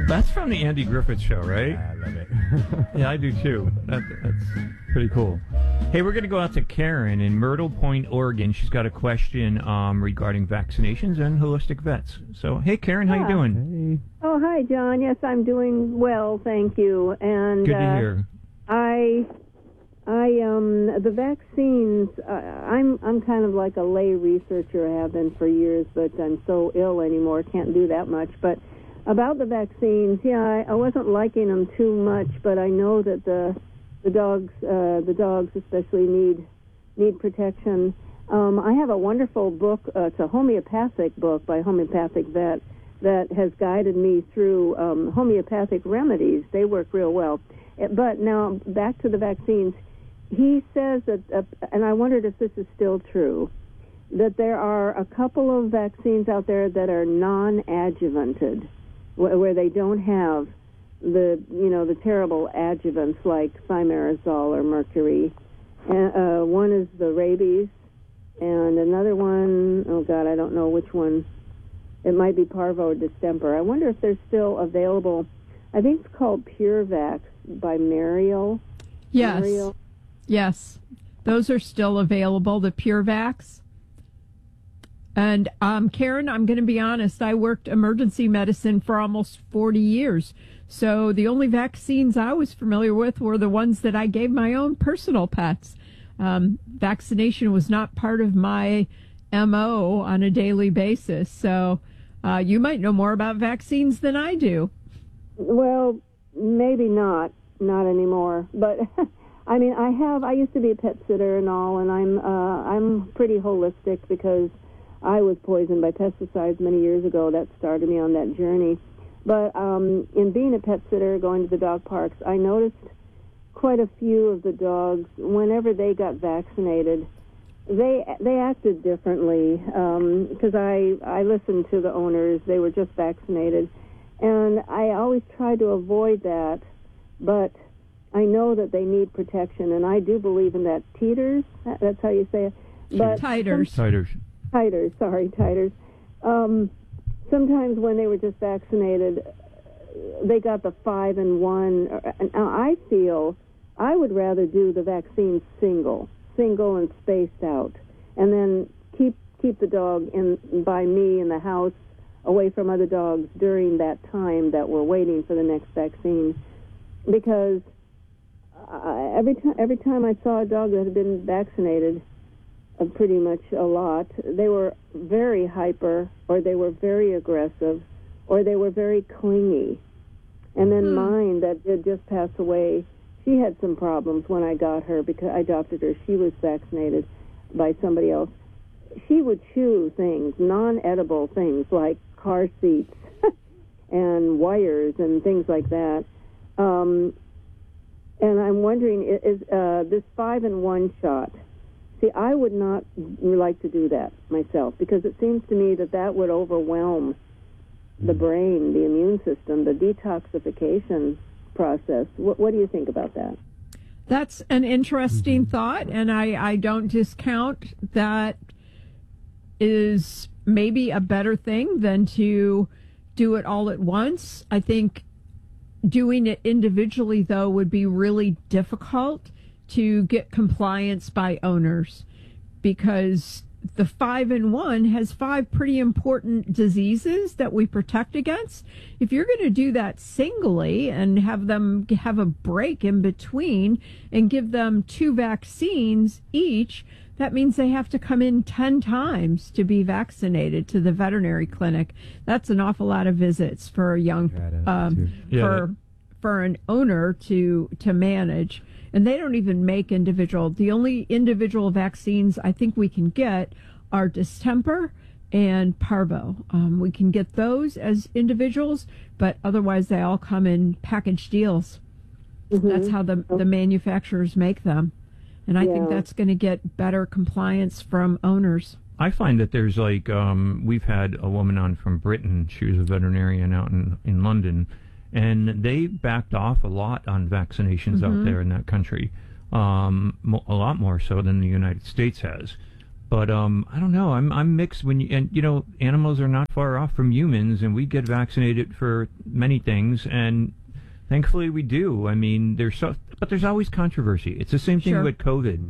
That's from the Andy Griffith Show, right? Yeah, I love it. Yeah, I do too. That's pretty cool. Hey, we're going to go out to Karen in Myrtle Point, Oregon. She's got a question regarding vaccinations and holistic vets. So, hey, Karen, how you doing? Hey. Oh, hi, John. Yes, I'm doing well, thank you. And Good to hear. The vaccines. I'm kind of like a lay researcher. I have been for years, but I'm so ill anymore, can't do that much. But about the vaccines, I wasn't liking them too much, but I know that the dogs especially need protection. I have a wonderful book. It's a homeopathic book by a homeopathic vet that has guided me through homeopathic remedies. They work real well. But now back to the vaccines. He says that, and I wondered if this is still true, that there are a couple of vaccines out there that are non-adjuvanted, where they don't have the terrible adjuvants like thimerosal or mercury. One is the rabies, and another one, oh God, I don't know which one. It might be parvo or distemper. I wonder if they're still available. I think it's called PureVax by Mariel. Yes. Mariel. Yes. Those are still available, the PureVax. And Karen, I'm going to be honest, I worked emergency medicine for almost 40 years. So the only vaccines I was familiar with were the ones that I gave my own personal pets. Vaccination was not part of my MO on a daily basis. So you might know more about vaccines than I do. Well, maybe not anymore. But I mean, I used to be a pet sitter and all, and I'm pretty holistic because I was poisoned by pesticides many years ago. That started me on that journey. But in being a pet sitter, going to the dog parks, I noticed quite a few of the dogs, whenever they got vaccinated, they acted differently because I listened to the owners. They were just vaccinated. And I always try to avoid that, but I know that they need protection, and I do believe in that. Titers, that's how you say it. But Titers. Titers. Sometimes when they were just vaccinated, they got the 5-in-1. Now I feel I would rather do the vaccine single and spaced out, and then keep the dog by me in the house, away from other dogs during that time that we're waiting for the next vaccine, because every time I saw a dog that had been vaccinated, pretty much a lot, they were very hyper, or they were very aggressive, or they were very clingy. And then mine that did just pass away, she had some problems when I got her because I adopted her. She was vaccinated by somebody else. She would chew things, non-edible things like car seats and wires and things like that. And I'm wondering, is this 5-in-1 shot? See, I would not like to do that myself because it seems to me that would overwhelm the brain, the immune system, the detoxification process. What do you think about that? That's an interesting thought, and I don't discount that is maybe a better thing than to do it all at once. I think doing it individually, though, would be really difficult to get compliance by owners because the 5-in-1 has 5 pretty important diseases that we protect against. If you're going to do that singly and have them have a break in between and give them 2 vaccines each, that means they have to come in 10 times to be vaccinated to the veterinary clinic. That's an awful lot of visits for a young, for an owner to manage. And they don't even make individual. The only individual vaccines I think we can get are distemper and parvo. We can get those as individuals, but otherwise they all come in package deals. Mm-hmm. That's how the manufacturers make them. And I think that's going to get better compliance from owners. I find that there's we've had a woman on from Britain. She was a veterinarian out in London. And they backed off a lot on vaccinations out there in that country, a lot more so than the United States has. But I don't know. I'm mixed and animals are not far off from humans, and we get vaccinated for many things, and thankfully we do. I mean, but there's always controversy. It's the same thing Sure. with COVID.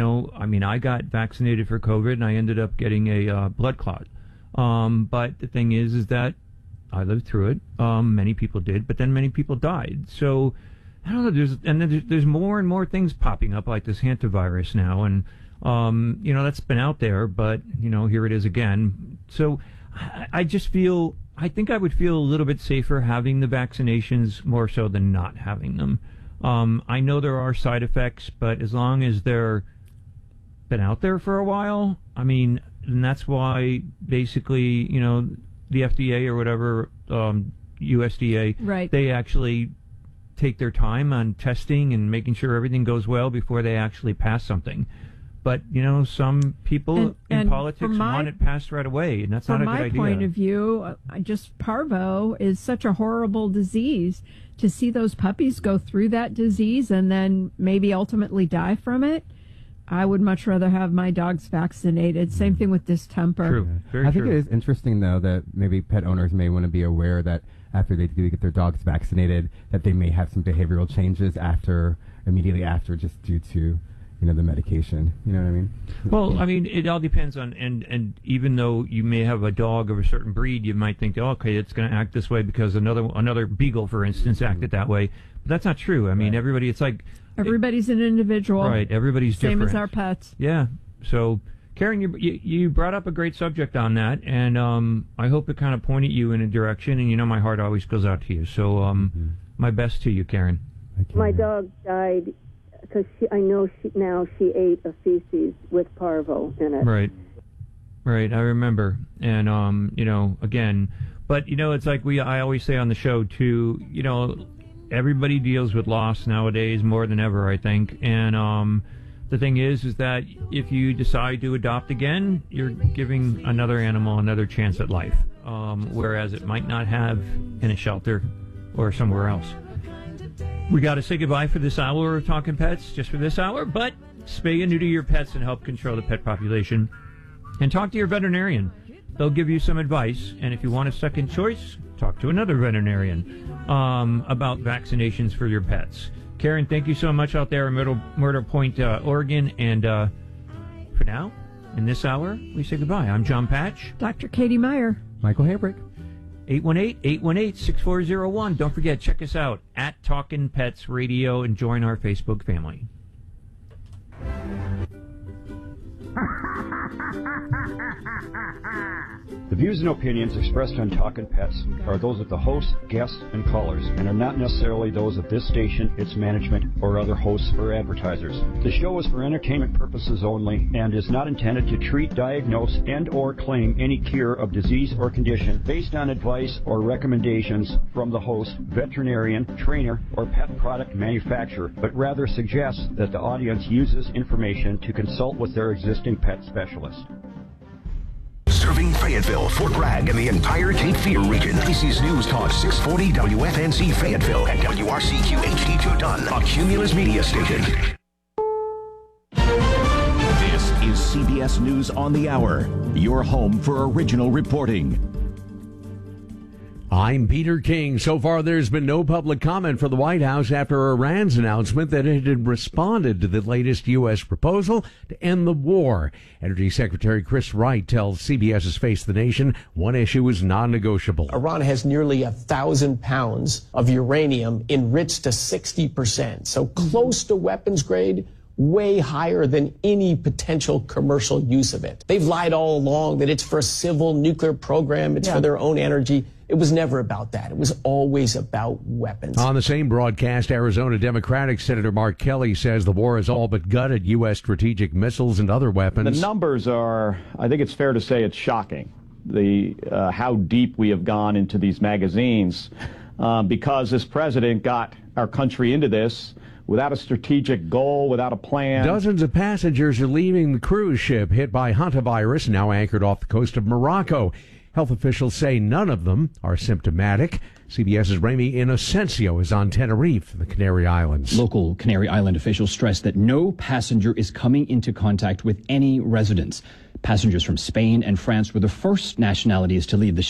I got vaccinated for COVID, and I ended up getting a blood clot. But the thing is that I lived through it. Many people did, but then many people died. So I don't know. There's more and more things popping up, like this hantavirus now, and that's been out there, but here it is again. So I think I would feel a little bit safer having the vaccinations more so than not having them. I know there are side effects, but as long as they're been out there for a while, and that's why basically, the FDA or whatever, USDA, Right. they actually take their time on testing and making sure everything goes well before they actually pass something. But, some people in politics want it passed right away, and that's not a good idea. From my point of view, just parvo is such a horrible disease. To see those puppies go through that disease and then maybe ultimately die from it, I would much rather have my dogs vaccinated. Same thing with distemper. True. Very I think true. it is interesting, though, that maybe pet owners may want to be aware that after they do get their dogs vaccinated, that they may have some behavioral changes immediately after, just due to the medication. You know what I mean? Well, it all depends on, and even though you may have a dog of a certain breed, you might think, okay, it's going to act this way because another beagle, for instance, acted that way. But that's not true. Everybody, it's like... Everybody's an individual. Right, everybody's Same different. as our pets. Yeah. So, Karen, you brought up a great subject on that, and I hope it kind of pointed you in a direction, and my heart always goes out to you. So, my best to you, Karen. My dog died because I know she ate a feces with parvo in it. Right, I remember. And, again, but, it's like I always say on the show, too, everybody deals with loss nowadays more than ever, I think. And the thing is that if you decide to adopt again, you're giving another animal another chance at life, whereas it might not have in a shelter or somewhere else. We got to say goodbye for this hour of Talking Pets, just for this hour, but spay and neuter your pets and help control the pet population. And talk to your veterinarian. They'll give you some advice, and if you want a second choice, talk to another veterinarian about vaccinations for your pets. Karen, thank you so much out there in Myrtle Point, Oregon. And for now, in this hour, we say goodbye. I'm John Patch. Dr. Katie Meyer. Michael Habrick. 818-818-6401. Don't forget, check us out at Talkin' Pets Radio and join our Facebook family. The views and opinions expressed on Talkin' Pets are those of the host, guests, and callers, and are not necessarily those of this station, its management, or other hosts or advertisers. The show is for entertainment purposes only and is not intended to treat, diagnose, and or claim any cure of disease or condition based on advice or recommendations from the host, veterinarian, trainer, or pet product manufacturer, but rather suggests that the audience uses information to consult with their existing pet specialist. Serving Fayetteville, Fort Bragg, and the entire Cape Fear region. This is News Talk 640 WFNZ Fayetteville and WRCQ HD2 Dunn, a Cumulus media station. This is CBS News on the Hour, your home for original reporting. I'm Peter King. So far, there's been no public comment from the White House after Iran's announcement that it had responded to the latest U.S. proposal to end the war. Energy Secretary Chris Wright tells CBS's Face the Nation one issue is non-negotiable. Iran has nearly 1,000 pounds of uranium enriched to 60%, so close to weapons grade, way higher than any potential commercial use of it. They've lied all along that it's for a civil nuclear program, it's for their own energy. It was never about that. It was always about weapons. On the same broadcast, Arizona Democratic Senator Mark Kelly says the war has all but gutted U.S. strategic missiles and other weapons. The numbers are, I think it's fair to say it's shocking, how deep we have gone into these magazines, because this president got our country into this without a strategic goal, without a plan. Dozens of passengers are leaving the cruise ship hit by hantavirus, now anchored off the coast of Morocco. Health officials say none of them are symptomatic. CBS's Remy Inocencio is on Tenerife, the Canary Islands. Local Canary Island officials stress that no passenger is coming into contact with any residents. Passengers from Spain and France were the first nationalities to leave the